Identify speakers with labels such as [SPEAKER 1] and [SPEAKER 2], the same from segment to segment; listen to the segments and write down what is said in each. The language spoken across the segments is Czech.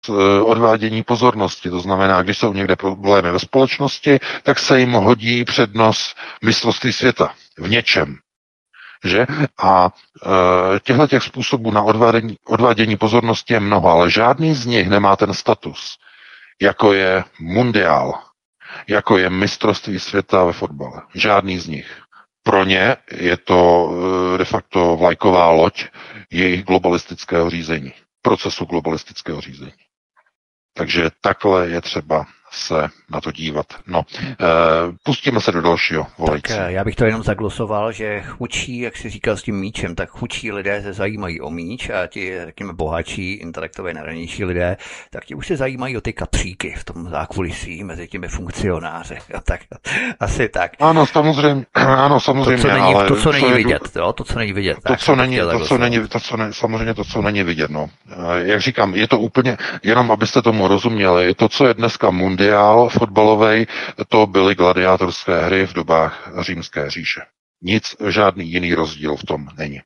[SPEAKER 1] odvádění pozornosti. To znamená, když jsou někde problémy ve společnosti, tak se jim hodí přednost mistrovství světa v něčem. Že? A těch způsobů na odvádění pozornosti je mnoho, ale žádný z nich nemá ten status, jako je mundiál, jako je mistrovství světa ve fotbale. Žádný z nich. Pro ně je to de facto vlajková loď jejich globalistického řízení, procesu globalistického řízení. Takže takhle je třeba se na to dívat. No, pustíme se do dalšího volající.
[SPEAKER 2] Tak já bych to jenom zaglosoval, že chudší, jak si říkal s tím míčem, tak chudší lidé se zajímají o míč a ti, řekněme, bohatší, intelektově nadanější lidé, tak ti už se zajímají o ty kapříky v tom zákulisí mezi těmi funkcionáři. Tak asi tak.
[SPEAKER 1] Ano, samozřejmě,
[SPEAKER 2] ale to, co není vidět, jo, to, co není vidět.
[SPEAKER 1] Samozřejmě to, co není vidět, no. Jak říkám, je to úplně, jenom abyste tomu rozuměli, to, co je dneska mundiál fotbalovej, to byly gladiátorské hry v dobách Římské říše. Nic, žádný jiný rozdíl v tom není.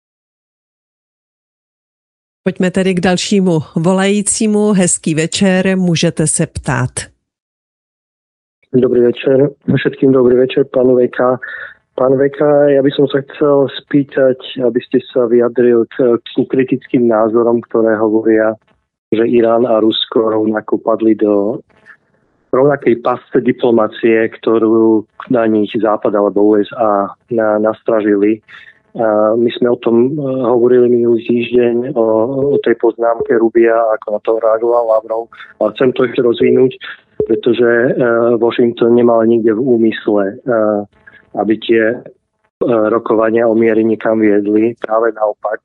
[SPEAKER 3] Pojďme tedy k dalšímu volajícímu. Hezký večer, můžete se ptát.
[SPEAKER 4] Dobrý večer, všetkým dobrý večer, pán Veka. Pán Veka, ja by som sa chcel spýtať, aby ste sa vyjadril k kritickým názorom, ktoré hovoria, že Irán a Rusko rovnako padli do rovnakej pasce diplomacie, ktorú na nich Západ alebo USA nastražili. My sme o tom hovorili minulý týždeň, o tej poznámke Rubia, ako na to reagoval Lavrov. Ale chcem to ešte rozvinúť, pretože Washington nemal nikde v úmysle, aby tie rokovania o miery nikam viedli. Práve naopak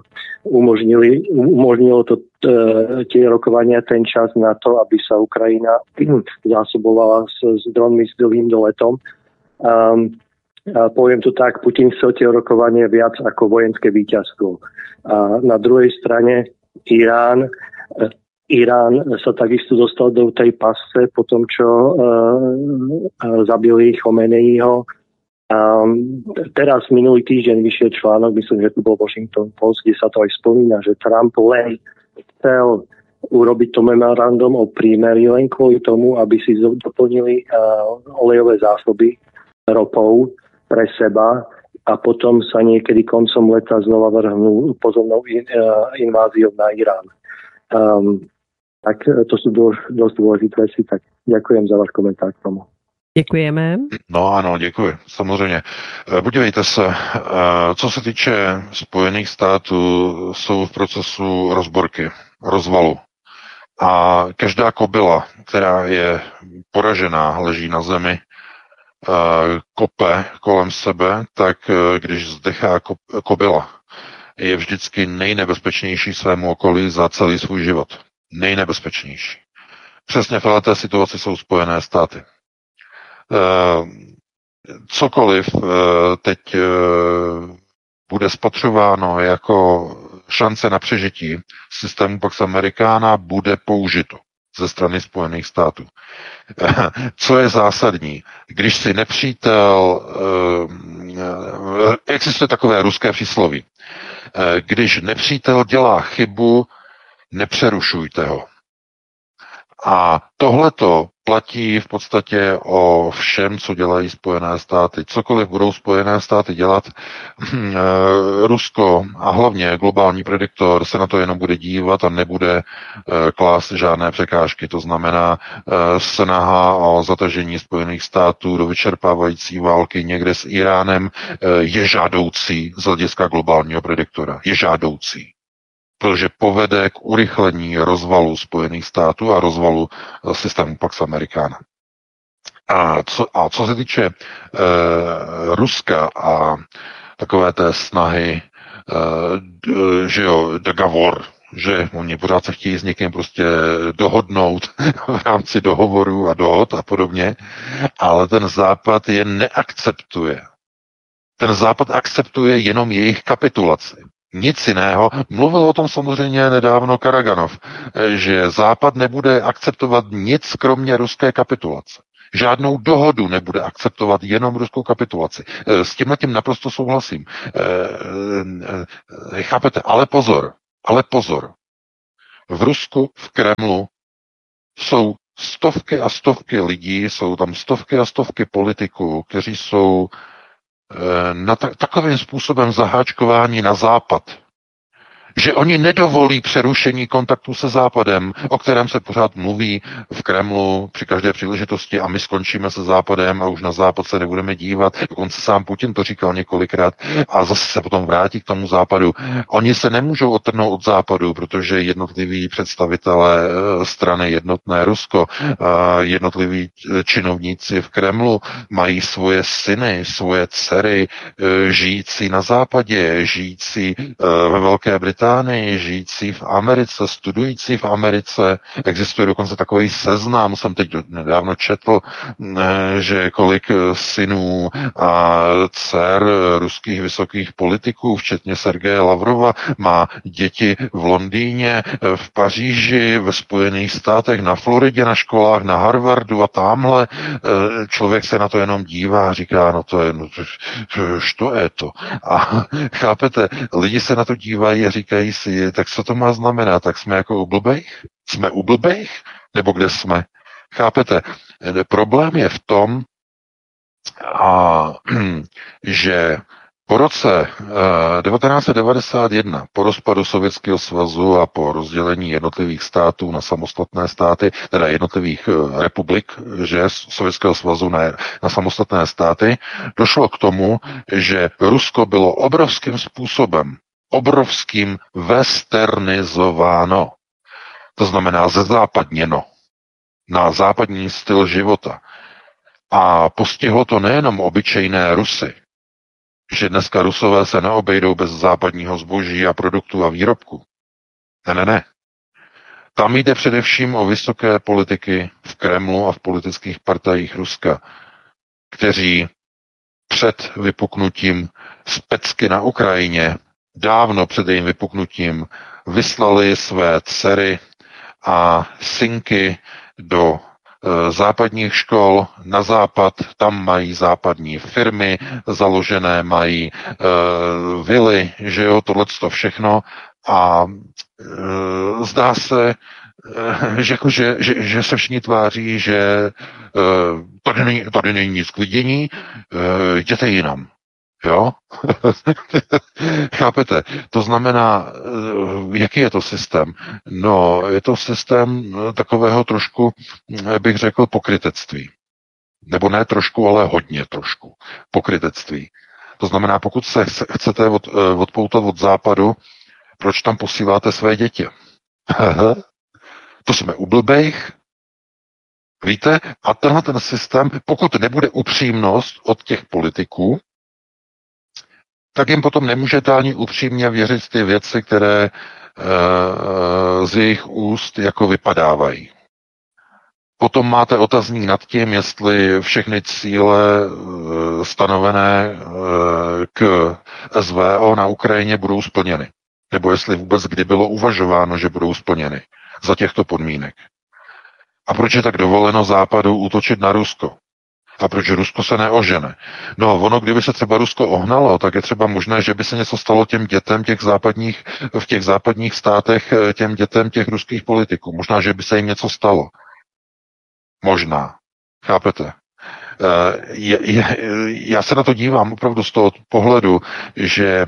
[SPEAKER 4] umožnilo to tie rokovania ten čas na to, aby sa Ukrajina zásobovala s dronmi s dlhým doletom. A poviem to tak, Putin chcel tie rokovanie viac ako vojenské víťazstvo. A na druhej strane Irán sa takisto dostal do tej pasce po tom, čo zabili Chomeineiho. Teraz minulý týždeň vyšiel článok, myslím, že to bol Washington Post, kde sa to aj spomína, že Trump len chcel urobiť to memorandum o prímeri len kvôli tomu, aby si doplnili olejové zásoby ropou pre seba a potom sa niekedy koncom leta znova vrhnú pozornou inváziou na Irán. Tak to sú dosť dôležité veci, tak ďakujem za váš komentár k tomu.
[SPEAKER 3] Děkujeme.
[SPEAKER 1] No ano, děkuji, samozřejmě. Podívejte se, co se týče Spojených států, jsou v procesu rozborky, rozvalu. A každá kobyla, která je poražená, leží na zemi, kope kolem sebe, tak když zdechá kobyla, je vždycky nejnebezpečnější svému okolí za celý svůj život. Nejnebezpečnější. Přesně v této situaci jsou Spojené státy. Cokoliv teď bude spatřováno jako šance na přežití systému Pax Americana, bude použito ze strany Spojených států. Co je zásadní? Když si nepřítel, existuje takové ruské přísloví, když nepřítel dělá chybu, nepřerušujte ho. A tohleto platí v podstatě o všem, co dělají Spojené státy. Cokoliv budou Spojené státy dělat, Rusko a hlavně globální prediktor se na to jenom bude dívat a nebude klást žádné překážky. To znamená snaha o zatažení Spojených států do vyčerpávající války někde s Iránem je žádoucí z hlediska globálního prediktora. Je žádoucí. Protože povede k urychlení rozvalu Spojených států a rozvalu systému Pax Americana. A co se týče Ruska a takové té snahy, že jo, dogovor, že oni pořád se chtějí s někým prostě dohodnout v rámci dohovoru a dohod a podobně, ale ten Západ je neakceptuje. Ten Západ akceptuje jenom jejich kapitulaci. Nic jiného. Mluvil o tom samozřejmě nedávno Karaganov, že Západ nebude akceptovat nic kromě ruské kapitulace. Žádnou dohodu nebude akceptovat, jenom ruskou kapitulaci. S tímhletím naprosto souhlasím. Chápete? Ale pozor. V Rusku, v Kremlu jsou stovky a stovky lidí, jsou tam stovky a stovky politiků, kteří jsou takovým způsobem zaháčkováni na západ, že oni nedovolí přerušení kontaktu se Západem, o kterém se pořád mluví v Kremlu při každé příležitosti a my skončíme se Západem a už na Západ se nebudeme dívat. Dokonce sám Putin to říkal několikrát a zase se potom vrátí k tomu Západu. Oni se nemůžou odtrhnout od Západu, protože jednotliví představitelé strany Jednotné Rusko, jednotliví činovníci v Kremlu mají svoje syny, svoje dcery, žijící na Západě, žijící ve Velké Británii, žijící v Americe, studující v Americe. Existuje dokonce takový seznam, jsem teď nedávno četl, že kolik synů a dcer ruských vysokých politiků, včetně Sergeje Lavrova, má děti v Londýně, v Paříži, ve Spojených státech, na Floridě, na školách, na Harvardu a tamhle. Člověk se na to jenom dívá a říká, no to je, što je to? A chápete, lidi se na to dívají a říkají si, tak co to má znamenat? Tak jsme jako u blbejch? Jsme u blbejch? Nebo kde jsme? Chápete? Problém je v tom, že po roce 1991, po rozpadu Sovětského svazu a po rozdělení jednotlivých států na samostatné státy, teda jednotlivých republik, že Sovětského svazu na samostatné státy, došlo k tomu, že Rusko bylo obrovským westernizováno. To znamená zezápadněno na západní styl života. A postihlo to nejenom obyčejné Rusy, že dneska Rusové se neobejdou bez západního zboží a produktů a výrobků. Ne. Tam jde především o vysoké politiky v Kremlu a v politických partajích Ruska, kteří před vypuknutím specky na Ukrajině, dávno před jejím vypuknutím, vyslali své dcery a synky do západních škol na západ, tam mají západní firmy založené, mají vily, že jo, tohleto všechno a zdá se, že se všichni tváří, že tady není nic k vidění, jděte jinam. Jo? Chápete? To znamená, jaký je to systém? No, je to systém takového trošku, bych řekl, pokrytectví. Nebo ne trošku, ale hodně trošku. Pokrytectví. To znamená, pokud se chcete odpoutat od západu, proč tam posíláte své děti? To jsme u blbejch. Víte? A tenhle ten systém, pokud nebude upřímnost od těch politiků, tak jim potom nemůžete ani upřímně věřit ty věci, které z jejich úst jako vypadávají. Potom máte otazník nad tím, jestli všechny cíle stanovené k SVO na Ukrajině budou splněny. Nebo jestli vůbec kdy bylo uvažováno, že budou splněny za těchto podmínek. A proč je tak dovoleno Západu útočit na Rusko? A proč Rusko se neožene? No, kdyby se třeba Rusko ohnalo, tak je třeba možné, že by se něco stalo těm dětem v těch západních státech, těm dětem těch ruských politiků. Možná, že by se jim něco stalo. Možná. Chápete? Já se na to dívám opravdu z toho pohledu, že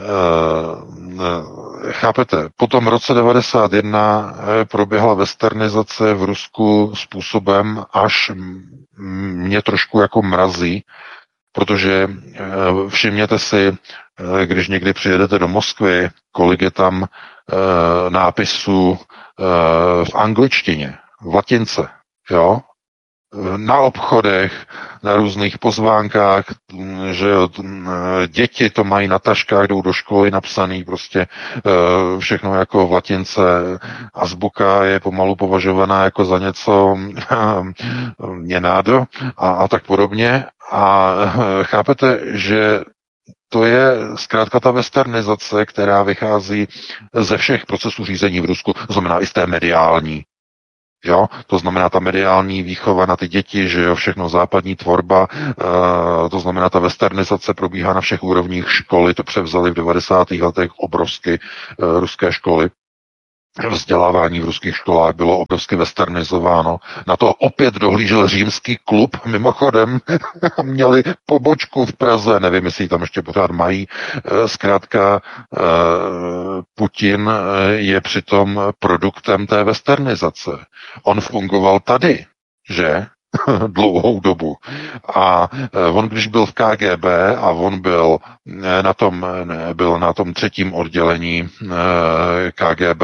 [SPEAKER 1] chápete, po tom roce 1991 proběhla westernizace v Rusku způsobem, až mě trošku jako mrazí, protože všimněte si, když někdy přijedete do Moskvy, kolik je tam nápisů v angličtině, v latince, jo? Na obchodech, na různých pozvánkách, že děti to mají na taškách, jdou do školy napsaný prostě všechno jako v latince. Azbuka je pomalu považovaná jako za něco něnádo a tak podobně. A chápete, že to je zkrátka ta westernizace, která vychází ze všech procesů řízení v Rusku, to znamená i z té mediální. Jo? To znamená ta mediální výchova na ty děti, že jo, všechno západní tvorba, to znamená ta westernizace probíhá na všech úrovních školy, to převzali v 90. letech obrovsky ruské školy. Vzdělávání v ruských školách bylo obrovsky westernizováno. Na to opět dohlížel římský klub, mimochodem měli pobočku v Praze, nevím, jestli ji tam ještě pořád mají. Zkrátka Putin je přitom produktem té westernizace. On fungoval tady, že? Dlouhou dobu. A on, když byl v KGB a on byl na tom třetím oddělení KGB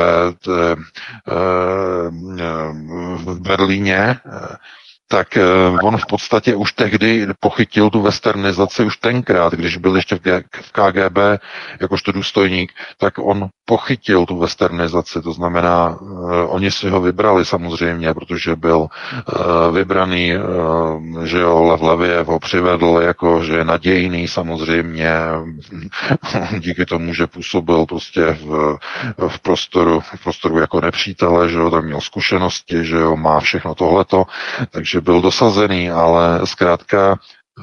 [SPEAKER 1] v Berlíně, tak on v podstatě už tehdy pochytil tu westernizaci už tenkrát, když byl ještě v KGB jakožto důstojník, tak on pochytil tu westernizaci, to znamená, oni si ho vybrali samozřejmě, protože byl vybraný, že jo, Lev Leviev ho přivedl jako, že je nadějný samozřejmě, díky tomu, že působil prostě v prostoru jako nepřítele, že jo, tam měl zkušenosti, že jo, má všechno tohleto, takže byl dosazený, ale zkrátka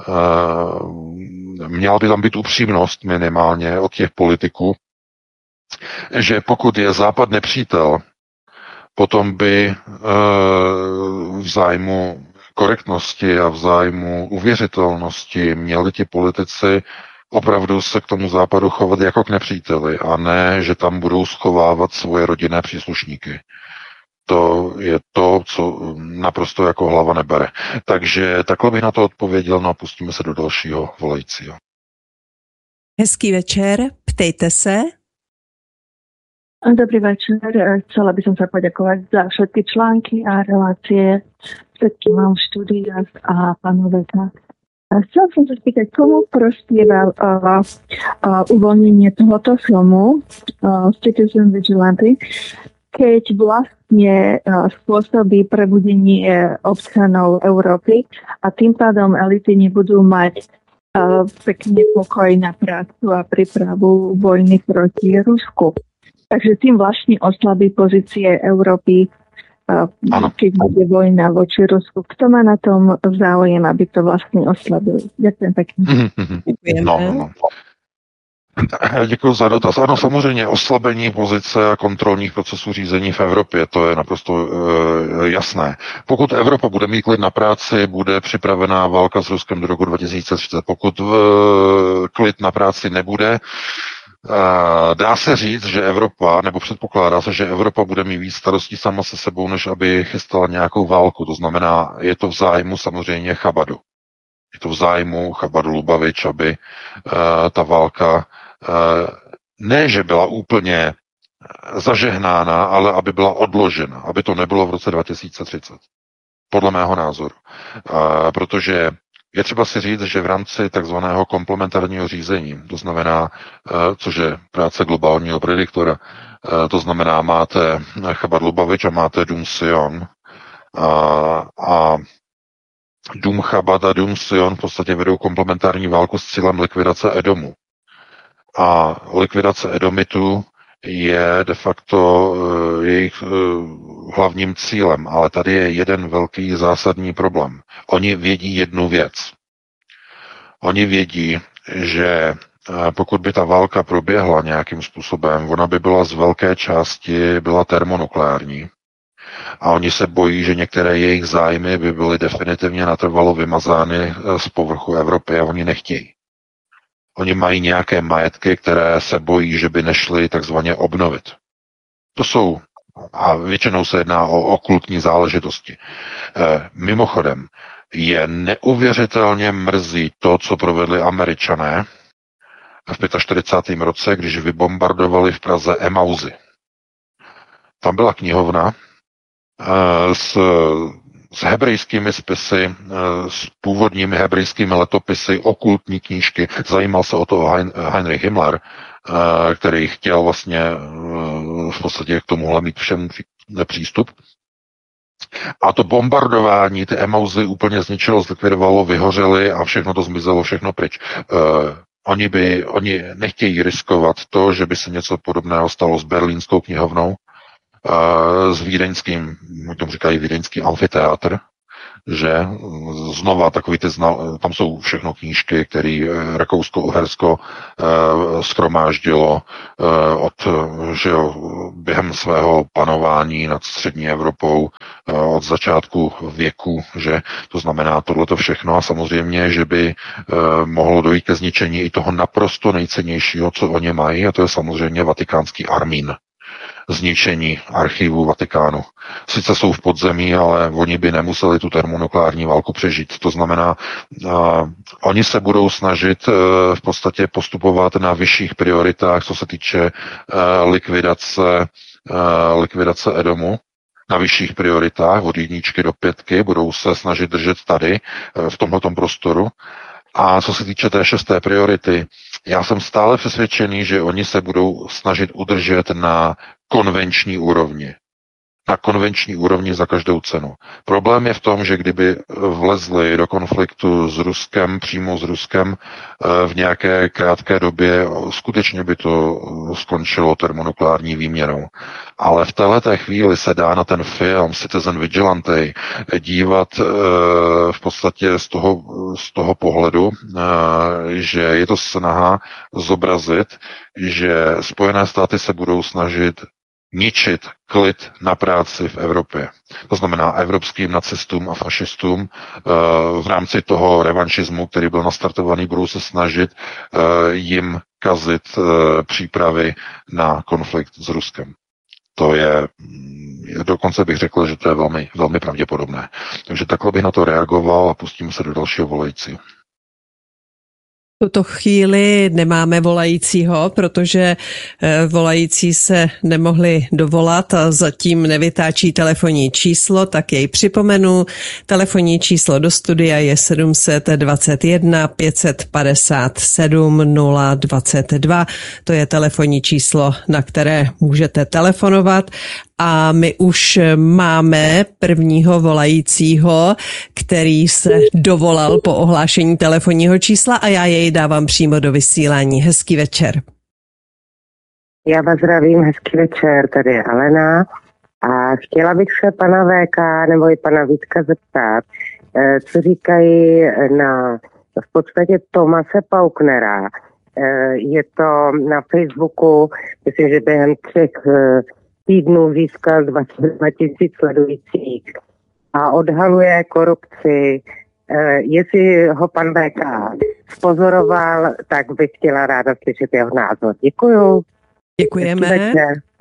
[SPEAKER 1] měla by tam být upřímnost minimálně od těch politiků, že pokud je Západ nepřítel, potom by v zájmu korektnosti a v zájmu uvěřitelnosti měli ti politici opravdu se k tomu Západu chovat jako k nepříteli a ne, že tam budou schovávat svoje rodinné příslušníky. To je to, co naprosto jako hlava nebere. Takže takhle bych na to odpověděl, no a pustíme se do dalšího volajícího.
[SPEAKER 3] Hezký večer, ptejte se.
[SPEAKER 5] Dobrý večer, chcela by som sa poďakovať za všetky články a relácie všetkým vám v štúdiách a pánu Veka. Chcela som sa spýtať, komu prospieva uvoľnenie tohoto filmu Citizen Vigilante, keď vlastne spôsobí prebudenie občanov Európy a tým pádom elity nebudú mať pekne pokoj na prácu a prípravu vojny proti Rusku. Takže tým vlastne oslabí pozície Európy, keď bude vojna voči Rusku. Kto má na tom záujem, aby to vlastne oslabili? Ďakujem pekne.
[SPEAKER 1] No. Děkuji za dotaz. Ano, samozřejmě oslabení pozice a kontrolních procesů řízení v Evropě, to je naprosto jasné. Pokud Evropa bude mít klid na práci, bude připravená válka s Ruskem do roku 2030. Pokud klid na práci nebude, dá se říct, že Evropa, nebo předpokládá se, že Evropa bude mít víc starostí sama se sebou, než aby chystala nějakou válku. To znamená, je to v zájmu samozřejmě Chabadu. Je to v zájmu Chabadu Lubavič, aby ta válka ne, že byla úplně zažehnána, ale aby byla odložena, aby to nebylo v roce 2030. Podle mého názoru. Protože je třeba si říct, že v rámci takzvaného komplementárního řízení, to znamená, což je práce globálního prediktora, to znamená, máte Chabad Lubavič a máte Dům Sion a Dům Chabad a Dům Sion v podstatě vedou komplementární válku s cílem likvidace Edomu. A likvidace Edomitu je de facto jejich hlavním cílem, ale tady je jeden velký zásadní problém. Oni vědí jednu věc. Oni vědí, že pokud by ta válka proběhla nějakým způsobem, ona by byla z velké části byla termonukleární. A oni se bojí, že některé jejich zájmy by byly definitivně natrvalo vymazány z povrchu Evropy a oni nechtějí. Oni mají nějaké majetky, které se bojí, že by nešly takzvaně obnovit. To jsou, a většinou se jedná o okultní záležitosti. Mimochodem, je neuvěřitelně mrzí to, co provedli Američané v 45. roce, když vybombardovali v Praze Emauzy. Tam byla knihovna s hebrejskými spisy, s původními hebrejskými letopisy, okultní knížky. Zajímal se o to Heinrich Himmler, který chtěl vlastně v podstatě k tomuhle mít všemu přístup. A to bombardování, ty Emauzy úplně zničilo, zlikvidovalo, vyhořely a všechno to zmizelo, všechno pryč. Oni nechtějí riskovat to, že by se něco podobného stalo s berlínskou knihovnou, s vídeňským, tomu říkají vídeňský amfiteátr, že znova takový tam jsou všechno knížky, které Rakousko-Uhersko shromáždilo během svého panování nad střední Evropou od začátku věku, že to znamená tohleto všechno a samozřejmě, že by mohlo dojít ke zničení i toho naprosto nejcennějšího, co oni mají, a to je samozřejmě vatikánský armín. Zničení archivů Vatikánu. Sice jsou v podzemí, ale oni by nemuseli tu termonukleární válku přežít. To znamená, oni se budou snažit v podstatě postupovat na vyšších prioritách, co se týče likvidace Edomu, na vyšších prioritách od 1 do 5, budou se snažit držet tady v tomhletom prostoru. A co se týče té 6. priority, já jsem stále přesvědčený, že oni se budou snažit udržet na konvenční úrovni. Na konvenční úrovni za každou cenu. Problém je v tom, že kdyby vlezli do konfliktu s Ruskem, přímo s Ruskem v nějaké krátké době, skutečně by to skončilo termonukleární výměnou. Ale v této chvíli se dá na ten film Citizen Vigilante dívat v podstatě z toho pohledu, že je to snaha zobrazit, že Spojené státy se budou snažit ničit klid na práci v Evropě. To znamená evropským nacistům a fašistům v rámci toho revanšismu, který byl nastartovaný, budou se snažit jim kazit přípravy na konflikt s Ruskem. To je, dokonce bych řekl, že to je velmi, velmi pravděpodobné. Takže takhle bych na to reagoval a pustíme se do dalšího volajícího.
[SPEAKER 3] V tuto chvíli nemáme volajícího, protože volající se nemohli dovolat a zatím nevytáčí telefonní číslo, tak jej připomenu. Telefonní číslo do studia je 721 557 022. To je telefonní číslo, na které můžete telefonovat. A my už máme prvního volajícího, který se dovolal po ohlášení telefonního čísla a já jej dávám přímo do vysílání. Hezký večer.
[SPEAKER 6] Já vás zdravím, hezký večer, tady je Alena a chtěla bych se pana VK nebo i pana Vítka zeptat, co říkají na v podstatě Tomase Pauknera. Je to na Facebooku, myslím, že během 3 týdnů získal 22 000 sledujících a odhaluje korupci. Jestli ho pan VK pozoroval, tak bych chtěla ráda slyšet jeho názor. Děkuju.
[SPEAKER 3] Děkujeme.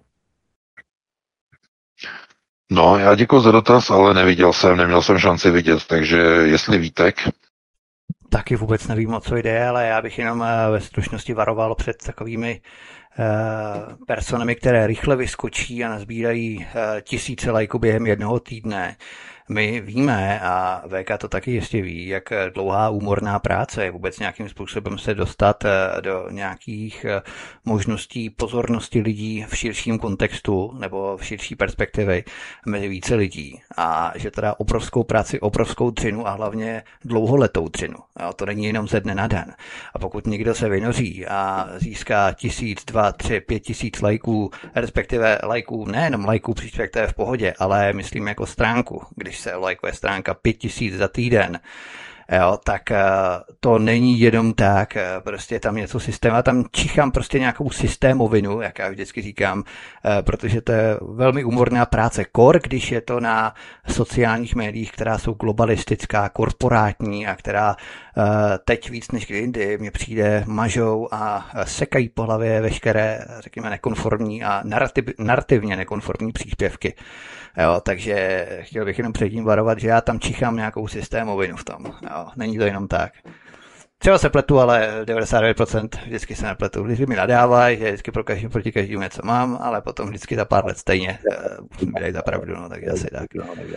[SPEAKER 1] No, já děkuji za dotaz, ale neměl jsem šanci vidět, takže jestli Vítek.
[SPEAKER 2] Taky vůbec nevím, o co jde, ale já bych jenom ve stručnosti varoval před takovými personami, které rychle vyskočí a nazbírají tisíce lajků během 1 týdne. My víme, a VK to taky jistě ví, jak dlouhá úmorná práce je vůbec nějakým způsobem se dostat do nějakých možností pozornosti lidí v širším kontextu nebo v širší perspektivy mezi více lidí. A že teda obrovskou práci, obrovskou dřinu a hlavně dlouholetou dřinu. Jo, to není jenom ze dne na den. A pokud někdo se vynoří a získá 1000, 2, 3, 5 tisíc lajků, respektive lajků, nejenom lajků příspěvek, to je v pohodě, ale myslím jako stránku, když se lajkuje stránka 5000 za týden, jo, tak to není jenom tak, prostě tam něco systém, a tam čichám prostě nějakou systémovinu, jak já vždycky říkám, protože to je velmi úmorná práce, když je to na sociálních médiích, která jsou globalistická, korporátní a která teď víc než kdy jindy mě přijde mažou a sekají po hlavě veškeré, řekněme, nekonformní a narrativně nekonformní příspěvky. Jo, takže chtěl bych jenom před tím varovat, že já tam čichám nějakou systémovinu v tom. Jo, není to jenom tak. Třeba se pletu, ale 99% vždycky se nepletu. Vždycky mi nadávají, že vždycky proti každému něco mám, ale potom vždycky za pár let stejně mi dají za pravdu, no tak asi tak.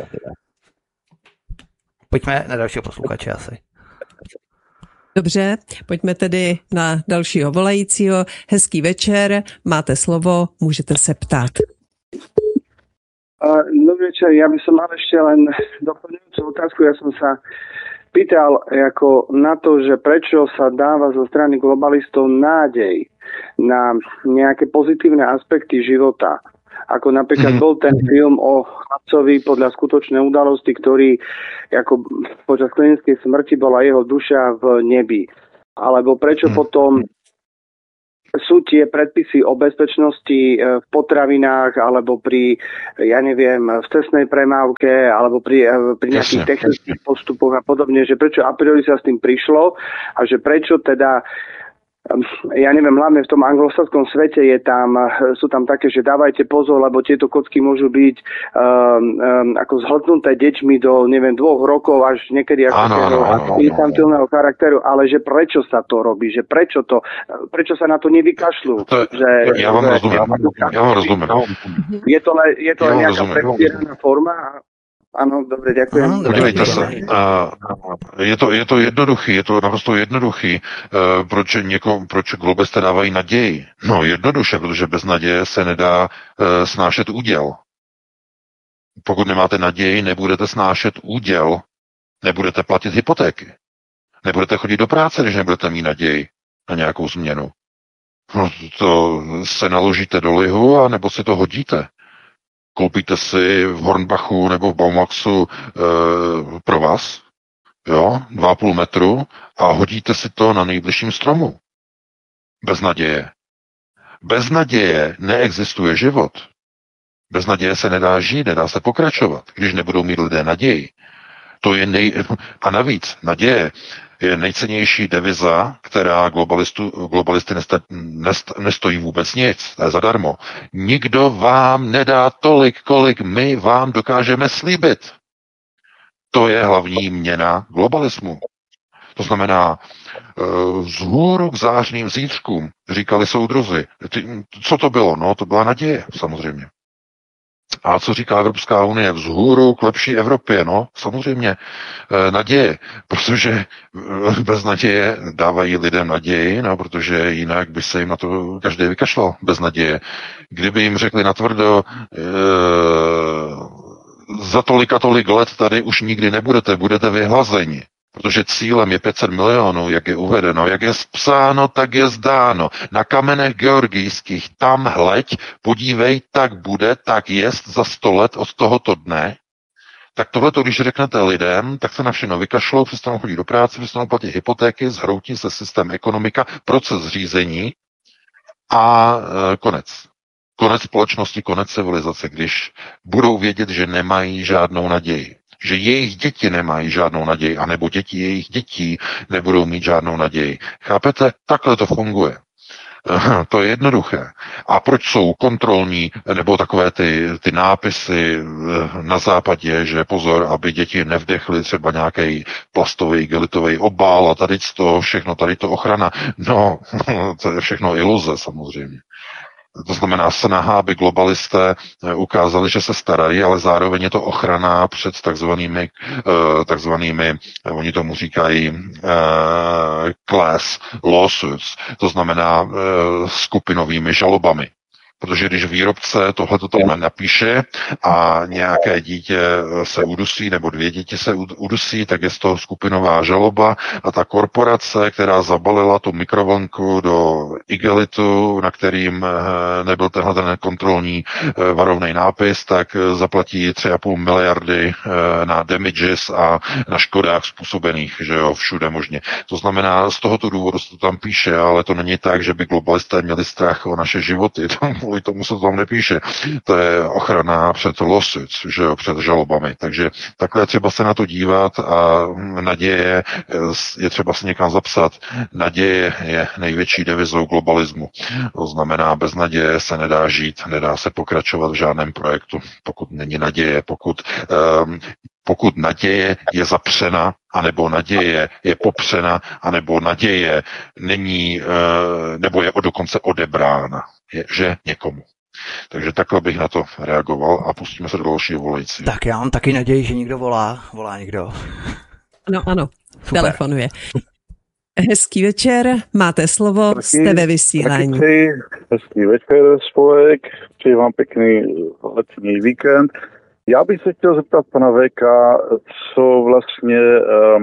[SPEAKER 2] Pojďme na dalšího posluchače asi.
[SPEAKER 3] Dobře, pojďme tedy na dalšího volajícího. Hezký večer, máte slovo, můžete se ptát.
[SPEAKER 7] Dobrý večer, ja by som mal ešte len doplňujúcu otázku. Ja som sa pýtal ako na to, že prečo sa dáva zo strany globalistov nádej na nejaké pozitívne aspekty života. Ako napríklad bol ten film o chlapcovi podľa skutočnej udalosti, ktorý ako počas klinickej smrti bola jeho duša v nebi. Alebo prečo potom sú tie predpisy o bezpečnosti v potravinách alebo pri, ja neviem, v cestnej premávke alebo pri nejakých technických postupoch a podobne, že prečo a priori sa s tým prišlo a že prečo teda ja neviem, hlavne v tom anglosaskom svete sú tam také, že dávajte pozor, lebo tieto kocky môžu byť ako zhltnuté deťmi do, neviem, 2 rokov až niekedy ako infantilného charakteru, ale že prečo sa to robí, že prečo sa na to nevykašľú.
[SPEAKER 1] Ja vám rozumiem.
[SPEAKER 7] Je to nejaká predstieraná forma. Ano, dobre, ďakujem.
[SPEAKER 1] Podívejte se, je to jednoduchý, je to naprosto jednoduchý. Proč globalisté dávají naději? No jednoduše, protože bez naděje se nedá snášet úděl. Pokud nemáte naději, nebudete snášet úděl, nebudete platit hypotéky, nebudete chodit do práce, když nebudete mít naději na nějakou změnu. No, to se naložíte do lihu, a nebo si to hodíte. Koupíte si v Hornbachu nebo v Baumaxu pro vás, jo, 2,5 metru a hodíte si to na nejbližším stromu. Bez naděje. Bez naděje neexistuje život. Bez naděje se nedá žít, nedá se pokračovat, když nebudou mít lidé naději. A navíc naděje je nejcennější deviza, která globalisty nestojí vůbec nic. To je zadarmo. Nikdo vám nedá tolik, kolik my vám dokážeme slíbit. To je hlavní měna globalismu. To znamená, vzhůru k zářným zítřkům, říkali soudruzi. Co to bylo? No, to byla naděje, samozřejmě. A co říká Evropská unie? Vzhůru k lepší Evropě, no, samozřejmě naděje, protože bez naděje dávají lidem naději, no, protože jinak by se jim na to každý vykašlal bez naděje. Kdyby jim řekli natvrdo, za tolik a tolik let tady už nikdy budete vyhlazeni, protože cílem je 500 milionů, jak je uvedeno, jak je psáno, tak je zdáno. Na kamenech georgijských tam hleď, podívej, tak bude, tak jest za 100 let od tohoto dne. Tak tohleto, když řeknete lidem, tak se na všechno vykašlou, přestanou chodit do práce, přestanou platit hypotéky, zhroutí se systém ekonomika, proces řízení a konec. Konec společnosti, konec civilizace, když budou vědět, že nemají žádnou naději. Že jejich děti nemají žádnou naději, anebo děti jejich dětí nebudou mít žádnou naději. Chápete? Takhle to funguje. To je jednoduché. A proč jsou kontrolní, nebo takové ty nápisy na západě, že pozor, aby děti nevdechly třeba nějaký plastový, igelitový obal a tady to, všechno, tady to ochrana. No, to je všechno iluze samozřejmě. To znamená snaha, aby globalisté ukázali, že se starají, ale zároveň je to ochrana před takzvanými oni tomu říkají class lawsuits, to znamená skupinovými žalobami. Protože když výrobce tohleto tam napíše a nějaké dítě se udusí, nebo 2 děti se udusí, tak je z toho skupinová žaloba a ta korporace, která zabalila tu mikrovlnku do igelitu, na kterým nebyl tenhle ten kontrolní varovný nápis, tak zaplatí 3,5 miliardy na damages a na škodách způsobených, že jo, všude možně. To znamená, z tohoto důvodu se to tam píše, ale to není tak, že by globalisté měli strach o naše životy. Kvůli tomu se to tam nepíše. To je ochrana před lawsuits, že jo, před žalobami. Takže takhle třeba se na to dívat a naděje je třeba se někam zapsat. Naděje je největší devizou globalismu. To znamená, bez naděje se nedá žít, nedá se pokračovat v žádném projektu, pokud není naděje, pokud naděje je zapřena, anebo naděje je popřena, anebo naděje není, nebo je dokonce odebrána, že někomu. Takže takhle bych na to reagoval a pustíme se do dalšího volající.
[SPEAKER 2] Tak já mám taky naději, že někdo volá někdo.
[SPEAKER 3] Ano, super. Telefonuje. Hezký večer, máte slovo, jste ve vysílání.
[SPEAKER 8] Hezký večer, spolek, přeji vám pěkný letní víkend. Já bych se chtěl zeptat pana VK, co vlastně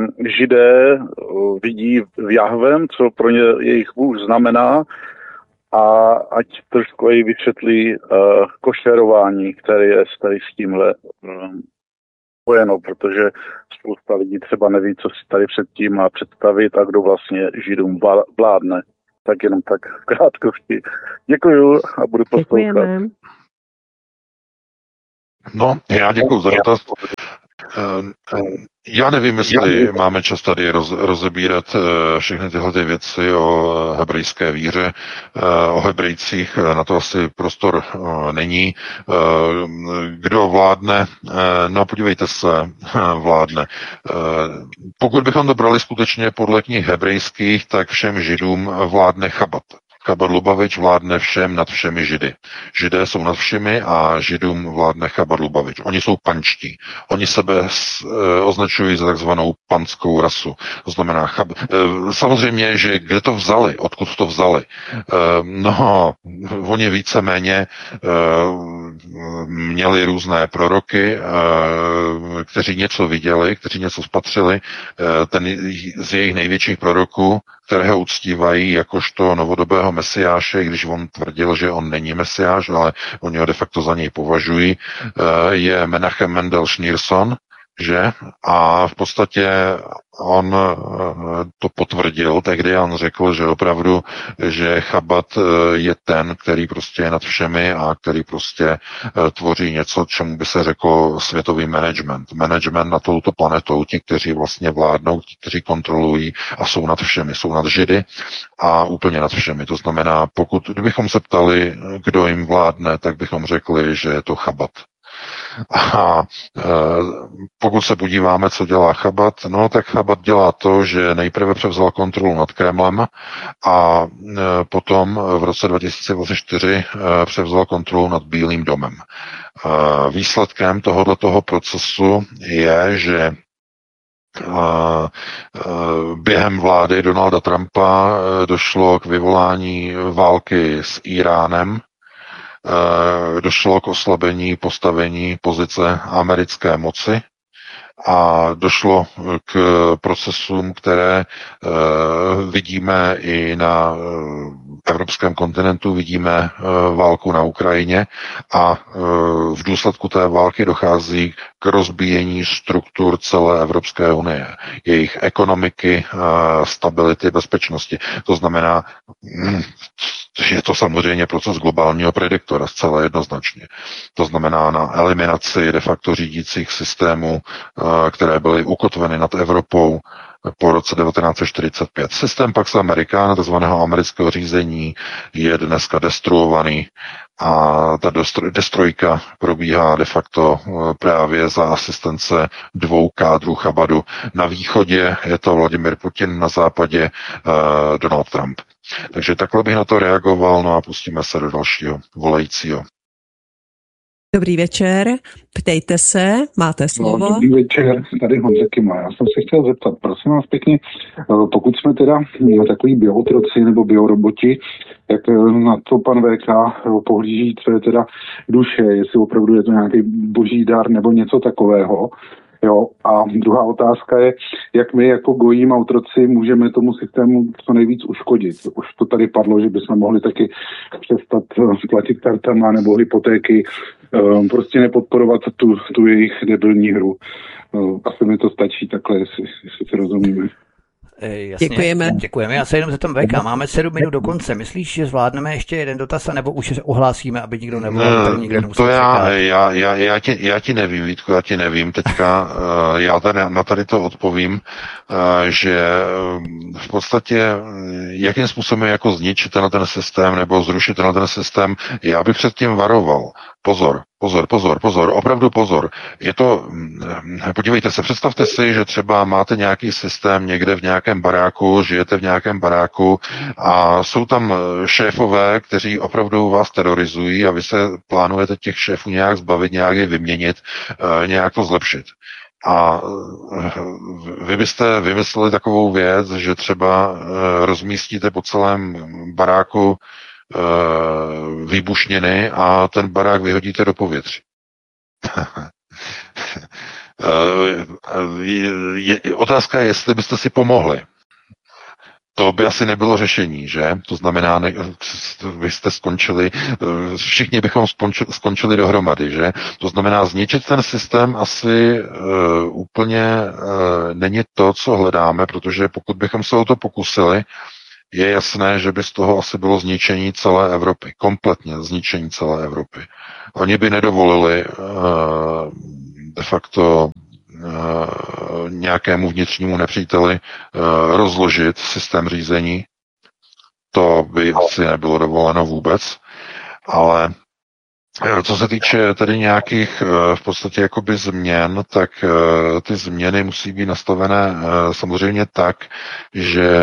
[SPEAKER 8] Židé vidí v Jahvem, co pro ně jejich Bůh znamená a ať trošku i vysvětlí košerování, které je tady s tímhle spojeno, protože spousta lidí třeba neví, co si tady předtím má představit a kdo vlastně Židům vládne. Tak jenom tak v krátkosti. Děkuju a budu poslouchat.
[SPEAKER 3] Děkujeme.
[SPEAKER 1] No, já děkuji za dotaz. Já nevím, jestli máme čas tady rozebírat všechny tyhle ty věci o hebrejské víře, o hebrejcích, na to asi prostor není. Kdo vládne? No podívejte se, vládne. Pokud bychom to brali skutečně podle knih hebrejských, tak všem Židům vládne Chabad. Chabad-Lubavič vládne všem nad všemi Židy. Židé jsou nad všemi a Židům vládne Chabad-Lubavič. Oni jsou pančtí. Oni sebe označují za takzvanou panskou rasu. To znamená, samozřejmě, že kde to vzali, odkud to vzali. No, oni víceméně měli různé proroky, kteří něco viděli, kteří něco spatřili. Ten z jejich největších proroků, kterého uctívají jakožto novodobého mesiáše, i když on tvrdil, že on není mesiáš, ale oni ho de facto za něj považují, je Menachem Mendel Schneerson, že? A v podstatě on to potvrdil, tehdy on řekl, že opravdu, že Chabad je ten, který prostě je nad všemi a který prostě tvoří něco, čemu by se řeklo světový management. Management nad touto planetou, ti, kteří vlastně vládnou, ti, kteří kontrolují a jsou nad všemi, jsou nad Židy a úplně nad všemi. To znamená, kdybychom se ptali, kdo jim vládne, tak bychom řekli, že je to Chabad. A pokud se podíváme, co dělá Chabad, no tak Chabad dělá to, že nejprve převzal kontrolu nad Kremlem a potom v roce 2024 převzal kontrolu nad Bílým domem. Výsledkem tohoto procesu je, že během vlády Donalda Trumpa došlo k vyvolání války s Iránem, došlo k oslabení postavení pozice americké moci a došlo k procesům, které vidíme i na evropském kontinentu, vidíme válku na Ukrajině a v důsledku té války dochází k rozbíjení struktur celé Evropské unie, jejich ekonomiky, stability, bezpečnosti. To znamená, je to samozřejmě proces globálního prediktora, zcela jednoznačně. To znamená na eliminaci de facto řídících systémů, které byly ukotveny nad Evropou po roce 1945. Systém Pax Americana, takzvaného amerického řízení, je dneska destruovaný a ta destrojka probíhá de facto právě za asistence dvou kádrů Chabadu. Na východě je to Vladimir Putin, na západě Donald Trump. Takže takhle bych na to reagoval, no a pustíme se do dalšího volajícího.
[SPEAKER 3] Dobrý večer, ptejte se, máte slovo.
[SPEAKER 9] No, dobrý večer, tady Honza Kima. Já jsem se chtěl zeptat, prosím vás pěkně, pokud jsme teda takový biotroci nebo bioroboti, jak na to pan VK pohlíží, co je teda duše, jestli opravdu je to nějaký boží dar nebo něco takového. Jo, a druhá otázka je, jak my jako gojím a otroci můžeme tomu systému co nejvíc uškodit. Už to tady padlo, že bychom mohli taky přestat platit kartama nebo hypotéky, prostě nepodporovat tu jejich debilní hru. Asi mi to stačí takhle, jestli si rozumíme.
[SPEAKER 2] Jasně, děkujeme. Já se jenom zeptám VK, máme 7 minut do konce. Myslíš, že zvládneme ještě jeden dotaz, nebo už se ohlásíme, aby nikdo nevolal, tak nikdo nemusel
[SPEAKER 1] já ti nevím, Vítku, já ti nevím. Teďka já na tady to odpovím, že v podstatě jakým způsobem jako zničit ten systém nebo zrušit ten systém, já bych před tím varoval. Pozor, opravdu pozor. Je to, podívejte se, představte si, že třeba máte nějaký systém někde v nějakém baráku, žijete v nějakém baráku a jsou tam šéfové, kteří opravdu vás terorizují a vy se plánujete těch šéfů nějak zbavit, nějak je vyměnit, nějak to zlepšit. A vy byste vymysleli takovou věc, že třeba rozmístíte po celém baráku výbušniny a ten barák vyhodíte do povětří. Otázka je, jestli byste si pomohli. To by asi nebylo řešení, že? To znamená, vy jste skončili, všichni bychom skončili dohromady, že? To znamená, zničit ten systém asi úplně není to, co hledáme, protože pokud bychom se o to pokusili, je jasné, že by z toho asi bylo zničení celé Evropy. Kompletně zničení celé Evropy. Oni by nedovolili de facto nějakému vnitřnímu nepříteli rozložit systém řízení. To by asi nebylo dovoleno vůbec. Ale co se týče tedy nějakých v podstatě jakoby změn, tak ty změny musí být nastavené samozřejmě tak, že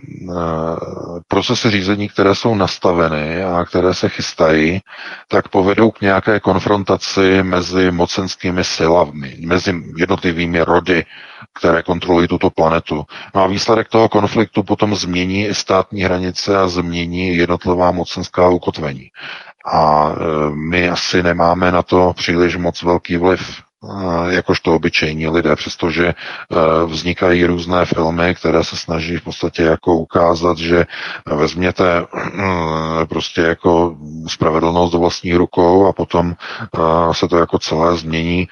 [SPEAKER 1] procesy řízení, které jsou nastaveny a které se chystají, tak povedou k nějaké konfrontaci mezi mocenskými silami, mezi jednotlivými rody, které kontrolují tuto planetu. No a výsledek toho konfliktu potom změní i státní hranice a změní jednotlivá mocenská ukotvení. A my asi nemáme na to příliš moc velký vliv, jakožto obyčejní lidé, přestože vznikají různé filmy, které se snaží v podstatě jako ukázat, že vezměte prostě jako spravedlnost do vlastních rukou a potom se to jako celé změní.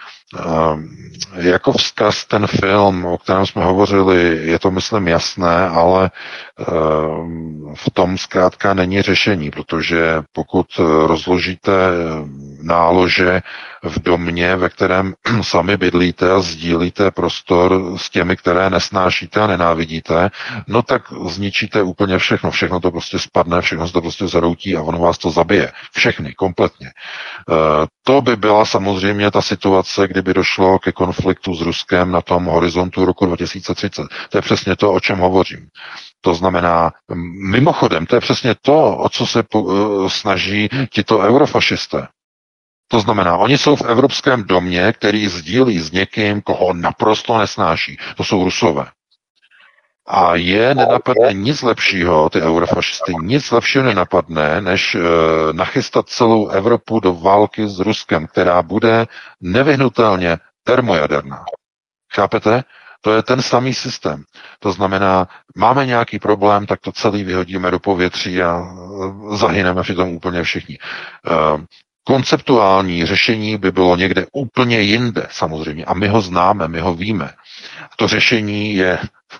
[SPEAKER 1] Jako vzkaz ten film, o kterém jsme hovořili, je to myslím jasné, ale v tom zkrátka není řešení, protože pokud rozložíte nálože v domě, ve kterém sami bydlíte a sdílíte prostor s těmi, které nesnášíte a nenávidíte, no tak zničíte úplně všechno. Všechno to prostě spadne, všechno se to prostě zaroutí a ono vás to zabije. Všechny, kompletně. To by byla samozřejmě ta situace, kdyby došlo ke konfliktu s Ruskem na tom horizontu roku 2030. To je přesně to, o čem hovořím. To znamená, mimochodem, to je přesně to, o co se snaží tito eurofašisté. To znamená, oni jsou v Evropském domě, který sdílí s někým, koho naprosto nesnáší. To jsou Rusové. A je nenapadne nic lepšího, ty eurofašisty, nic lepšího nenapadne, než nachystat celou Evropu do války s Ruskem, která bude nevyhnutelně termojaderná. Chápete? To je ten samý systém. To znamená, máme nějaký problém, tak to celý vyhodíme do povětří a zahyneme přitom úplně všichni. Konceptuální řešení by bylo někde úplně jinde, samozřejmě. A my ho známe, my ho víme. To řešení je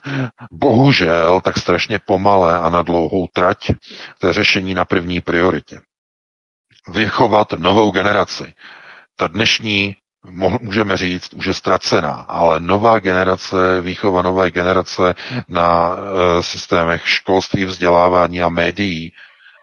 [SPEAKER 1] bohužel tak strašně pomalé a na dlouhou trať. To je řešení na první prioritě. Vychovat novou generaci. Ta dnešní, můžeme říct, už je ztracená, ale nová generace, výchova nové generace na systémech školství, vzdělávání a médií,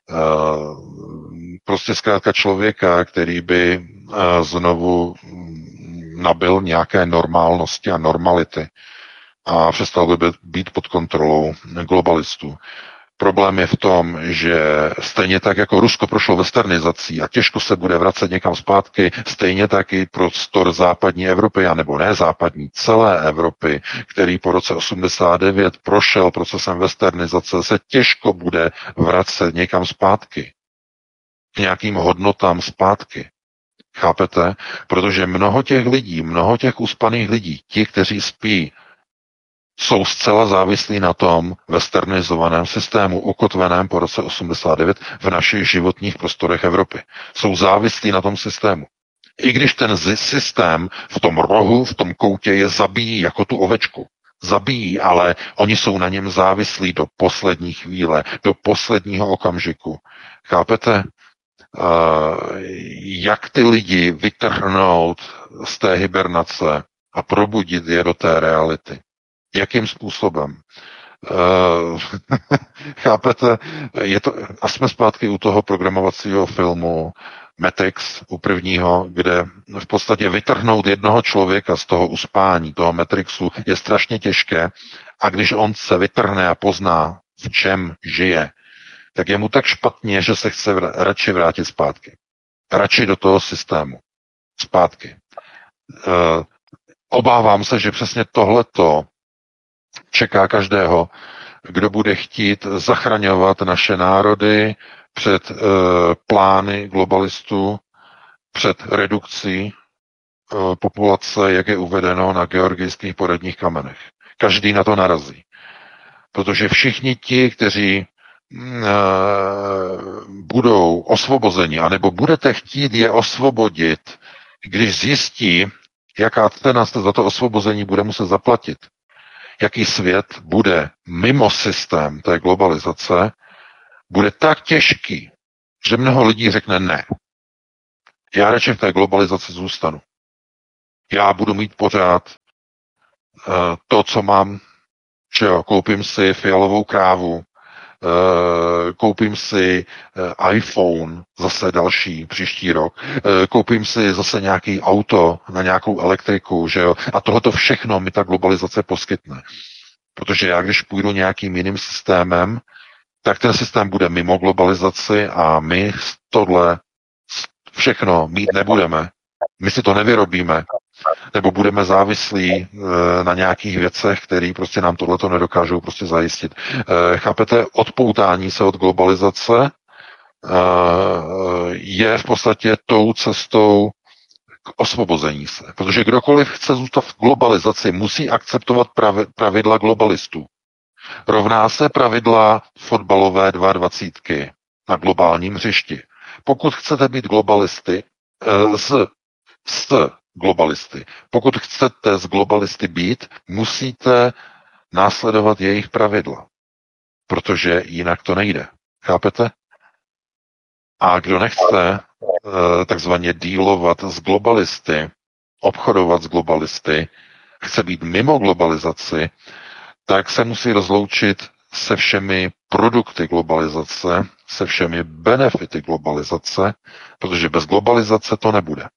[SPEAKER 1] prostě zkrátka člověka, který by znovu nabyl nějaké normálnosti a normality a přestal by být pod kontrolou globalistů. Problém je v tom, že stejně tak, jako Rusko prošlo westernizací a těžko se bude vracet někam zpátky, stejně tak i prostor západní Evropy, anebo ne západní, celé Evropy, který po roce 89 prošel procesem westernizace, se těžko bude vracet někam zpátky. K nějakým hodnotám zpátky. Chápete? Protože mnoho těch lidí, mnoho těch uspaných lidí, ti, kteří spí, jsou zcela závislí na tom westernizovaném systému, ukotveném po roce 89 v našich životních prostorech Evropy. Jsou závislí na tom systému. I když ten systém v tom rohu, v tom koutě je zabíjí jako tu ovečku. Zabíjí, ale oni jsou na něm závislí do poslední chvíle, do posledního okamžiku. Chápete? Jak ty lidi vytrhnout z té hibernace a probudit je do té reality? Jakým způsobem? Chápete? A jsme zpátky u toho programovacího filmu Matrix, u prvního, kde v podstatě vytrhnout jednoho člověka z toho uspání, toho Matrixu, je strašně těžké. A když on se vytrhne a pozná, v čem žije, tak je mu tak špatně, že se chce radši vrátit zpátky. Radši do toho systému. Zpátky. Obávám se, že přesně tohleto čeká každého, kdo bude chtít zachraňovat naše národy před plány globalistů, před redukcí populace, jak je uvedeno na georgijských poradních kamenech. Každý na to narazí. Protože všichni ti, kteří budou osvobozeni, anebo budete chtít je osvobodit, když zjistí, jaká cena se za to osvobození bude muset zaplatit, jaký svět bude mimo systém té globalizace, bude tak těžký, že mnoho lidí řekne ne. Já radši v té globalizaci zůstanu. Já budu mít pořád to, co mám, že jo, koupím si fialovou krávu, koupím si iPhone, zase další příští rok, koupím si zase nějaký auto na nějakou elektriku, že jo, a tohleto všechno mi ta globalizace poskytne. Protože já, když půjdu nějakým jiným systémem, tak ten systém bude mimo globalizaci a my tohle všechno mít nebudeme. My si to nevyrobíme, nebo budeme závislí na nějakých věcech, které prostě nám tohleto nedokážou prostě zajistit. Chápete, odpoutání se od globalizace je v podstatě tou cestou k osvobození se. Protože kdokoliv chce zůstat v globalizaci, musí akceptovat pravidla globalistů. Rovná se pravidla fotbalové 22 na globálním hřišti. Pokud chcete být globalisty, s globalisty. Pokud chcete z globalisty být, musíte následovat jejich pravidla. Protože jinak to nejde. Chápete? A kdo nechce takzvaně dílovat s globalisty, obchodovat s globalisty, chce být mimo globalizaci, tak se musí rozloučit se všemi produkty globalizace, se všemi benefity globalizace, protože bez globalizace to nebude.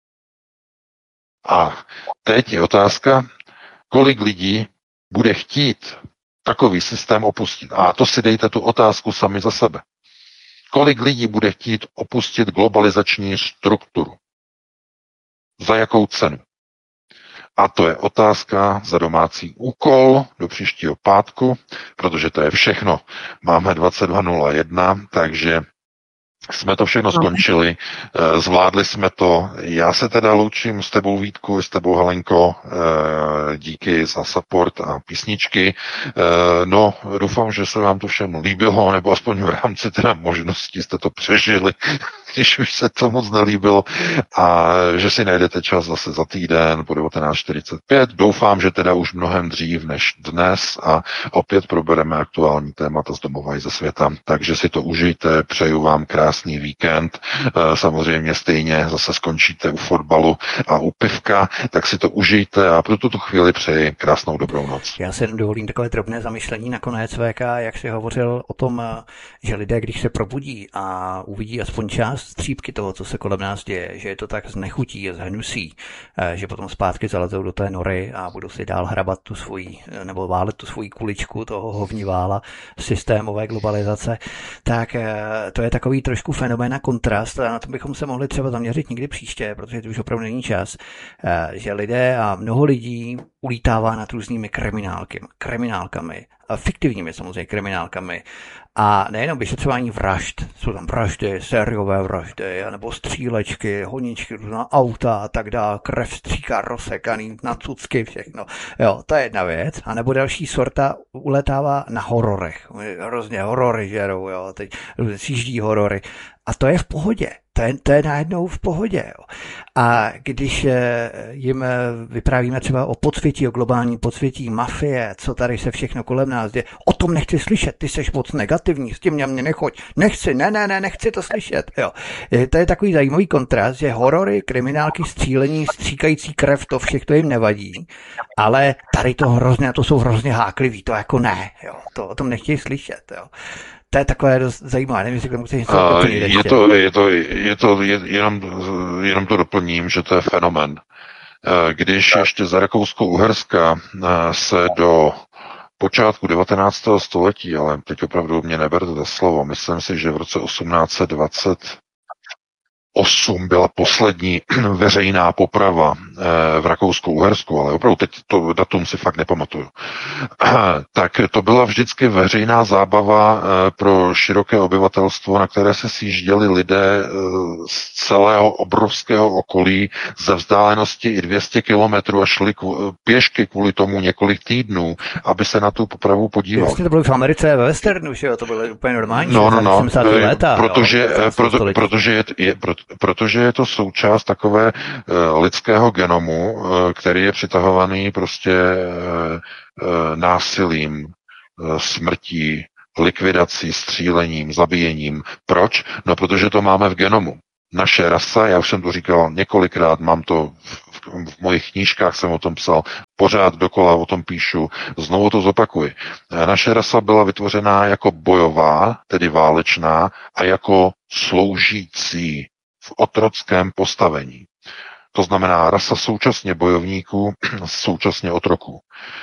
[SPEAKER 1] A teď je otázka, kolik lidí bude chtít takový systém opustit. A to si dejte tu otázku sami za sebe. Kolik lidí bude chtít opustit globalizační strukturu? Za jakou cenu? A to je otázka za domácí úkol do příštího pátku, protože to je všechno. Máme 22:01, takže jsme to všechno skončili, zvládli jsme to. Já se teda loučím s tebou, Vítku, s tebou, Helenko, díky za support a písničky. No, doufám, že se vám to všem líbilo, nebo aspoň v rámci teda možností jste to přežili, když už se to moc nelíbilo, a že si najdete čas zase za týden po 19:45. Doufám, že teda už mnohem dřív než dnes a opět probereme aktuální témata z domova i ze světa. Takže si to užijte, přeju vám krásný víkend. Samozřejmě stejně zase skončíte u fotbalu a u pivka, tak si to užijte a pro tuto chvíli přeji krásnou dobrou noc.
[SPEAKER 2] Já si dovolím takové drobné zamyšlení nakonec, VK, jak jsi hovořil o tom, že lidé, když se probudí a uvidí aspoň část střípky toho, co se kolem nás děje, že je to tak znechutí a zhnusí, že potom zpátky zalezou do té nory a budou si dál hrabat tu svoji, nebo válet tu svoji kuličku toho hovnivála systémové globalizace, tak to je takový trošku fenomén a kontrast a na to bychom se mohli třeba zaměřit někdy příště, protože to už opravdu není čas, že lidé a mnoho lidí ulítává nad různými kriminálkami, fiktivními samozřejmě kriminálkami. A nejenom vyšetřování vražd, jsou tam vraždy, sériové vraždy, nebo střílečky, honičky, různá auta a tak dále, krev stříká, rozsekaný na cucky, všechno. Jo, to je jedna věc. A nebo další sorta uletává na hororech. Hrozně horory žerou, jo, teď sjíždí horory. A to je v pohodě. To je najednou v pohodě. Jo. A když jim vyprávíme třeba o podsvětí, o globální podsvětí, mafie, co tady se všechno kolem nás děje, o tom nechci slyšet, ty seš moc negativní, s tím mě nechoď, nechci to slyšet. Jo. To je takový zajímavý kontrast, že horory, kriminálky, střílení, stříkající krev, to všechno jim nevadí, ale tady to hrozně, to jsou hrozně hákliví, to jako ne, jo. To o tom nechtějí slyšet. Jo. To je takové dost zajímavé, nevím, jestli k tomu chceš něco doplnit.
[SPEAKER 1] Jenom to doplním, že to je fenomén. Když ještě za Rakousko-Uherska se do počátku 19. století, ale teď opravdu mě neberte za slovo, myslím si, že v roce 1828 byla poslední veřejná poprava v Rakousku-Uhersku, ale opravdu teď to datum si fakt nepamatuju, tak to byla vždycky veřejná zábava pro široké obyvatelstvo, na které se sjížděli lidé z celého obrovského okolí ze vzdálenosti i 200 kilometrů a šli pěšky kvůli tomu několik týdnů, aby se na tu popravu podívali.
[SPEAKER 2] Vlastně to bylo v Americe ve westernu, že jo, to bylo úplně normální.
[SPEAKER 1] No, protože je to součást takové lidského genomu, který je přitahovaný prostě násilím, smrtí, likvidací, střílením, zabíjením. Proč? No, protože to máme v genomu. Naše rasa, já už jsem to říkal několikrát, mám to v mojich knížkách, jsem o tom psal, pořád dokola o tom píšu, znovu to zopakuji. Naše rasa byla vytvořená jako bojová, tedy válečná, a jako sloužící v otrockém postavení. To znamená rasa současně bojovníků, současně otroků.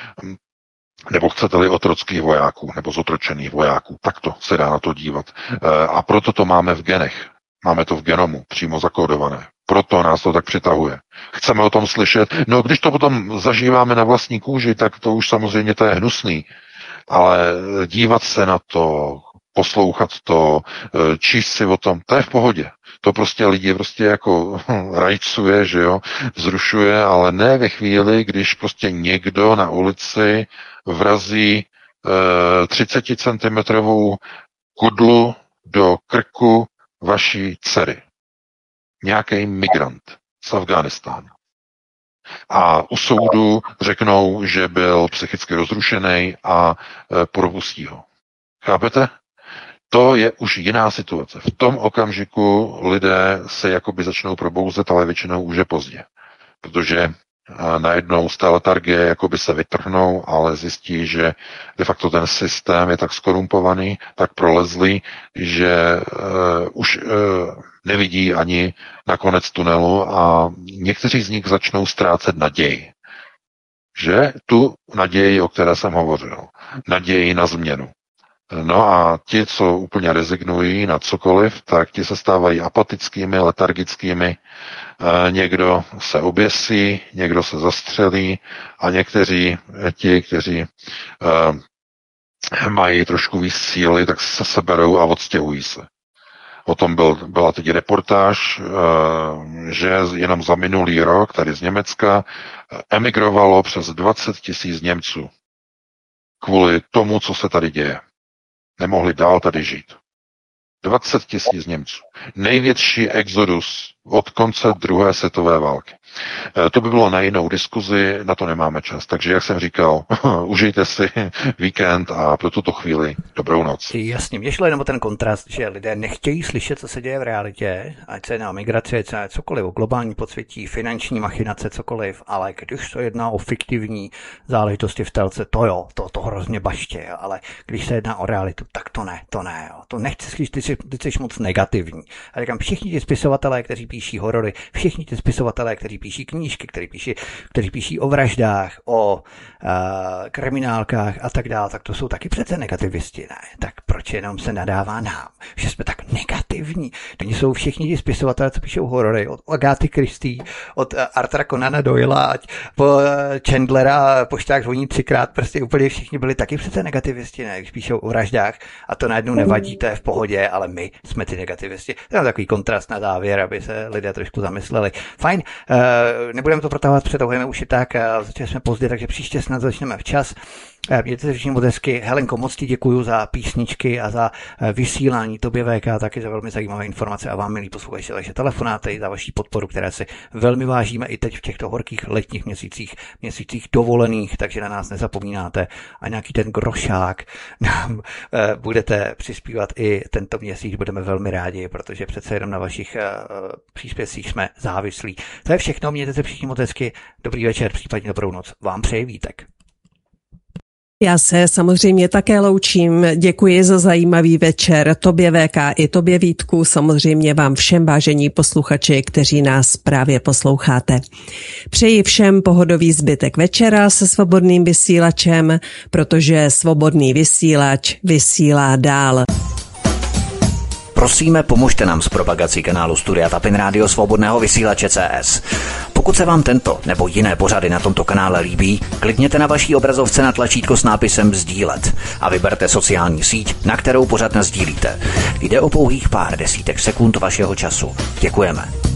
[SPEAKER 1] Nebo chcete-li otrockých vojáků, nebo zotročených vojáků. Takto se dá na to dívat. A proto to máme v genech. Máme to v genomu, přímo zakódované. Proto nás to tak přitahuje. Chceme o tom slyšet. No, když to potom zažíváme na vlastní kůži, tak to už samozřejmě to je hnusný. Ale dívat se na to, poslouchat to, číst si o tom, to je v pohodě. To prostě lidi prostě jako rajcuje, že jo, vzrušuje, ale ne ve chvíli, když prostě někdo na ulici vrazí 30 centimetrovou kudlu do krku vaší dcery. Nějaký migrant z Afghánistánu. A u soudu řeknou, že byl psychicky rozrušený a propustí ho. Chápete? To je už jiná situace. V tom okamžiku lidé se jakoby začnou probouzet, ale většinou už je pozdě. Protože najednou z té letargie jakoby se vytrhnou, ale zjistí, že de facto ten systém je tak skorumpovaný, tak prolezlý, že už nevidí ani na konec tunelu a někteří z nich začnou ztrácet naději. Že tu naději, o které jsem hovořil, naději na změnu. No a ti, co úplně rezignují na cokoliv, tak ti se stávají apatickými, letargickými, někdo se oběsí, někdo se zastřelí a někteří, ti, kteří mají trošku víc síly, tak se seberou a odstěhují se. O tom byla teď reportáž, že jenom za minulý rok tady z Německa emigrovalo přes 20 000 Němců kvůli tomu, co se tady děje. Nemohli dál tady žít. 20 000 Němců. Největší exodus od konce druhé světové války. To by bylo na jinou diskuzi, na to nemáme čas. Takže, jak jsem říkal, užijte si víkend a pro tuto chvíli dobrou noc.
[SPEAKER 2] Jasně, mě šlo jenom o ten kontrast, že lidé nechtějí slyšet, co se děje v realitě, ať se jedná o migraci, ať se jedná cokoliv, o globální podsvětí, finanční machinace, cokoliv, ale když se jedná o fiktivní záležitosti v telce, to jo, to hrozně baště, jo, ale když se jedná o realitu, tak to ne, jo. To nechci slyšet, ty jsi moc negativní. A říkám, všichni ti spisovatelé, kteří píší horory, všichni ti spisovatelé, kteří píší knížky, kteří píší o vraždách, o kriminálkách a tak dále, tak to jsou taky přece negativisti, ne? Tak proč jenom se nadává nám, že jsme tak negativní? Oni jsou všichni ti spisovatelé, co píšou horory, od Agáty Christie, od Arthura Conana Doylea, ať po Chandlera, Pošťák zvoní 3krát, prostě úplně všichni byli taky přece negativisti, ne? Když píšou o vraždách a to najednou nevadí, to je v pohodě, ale my jsme ty negativisti. To je takový kontrast na závěr, aby se lidé trošku zamysleli. Fajn, nebudeme to protahovat, přetahujeme už i tak, začali jsme pozdě, takže příště snad začneme včas. Mějte se všichni moc hezky. Helenko, moc ti děkuju za písničky a za vysílání, tobě VK, taky za velmi zajímavé informace a vám, milí posluchači, vaše telefonáty, za vaši podporu, které si velmi vážíme i teď v těchto horkých letních měsících dovolených, takže na nás nezapomínáte a nějaký ten grošák nám budete přispívat i tento měsíc, budeme velmi rádi, protože přece jenom na vašich příspěvcích jsme závislí. To je všechno, mějte se všichni moc hezky, dobrý večer, případně dobrou noc, vám přeji Vítek.
[SPEAKER 3] Já se samozřejmě také loučím. Děkuji za zajímavý večer. Tobě VK i tobě Vítku, samozřejmě vám všem vážení posluchači, kteří nás právě posloucháte. Přeji všem pohodový zbytek večera se svobodným vysílačem, protože svobodný vysílač vysílá dál.
[SPEAKER 2] Prosíme, pomožte nám s propagací kanálu Studia Tapin Rádio Svobodného vysílače CS. Pokud se vám tento nebo jiné pořady na tomto kanále líbí, klikněte na vaší obrazovce na tlačítko s nápisem sdílet a vyberte sociální síť, na kterou pořad nasdílíte. Jde o pouhých pár desítek sekund vašeho času. Děkujeme.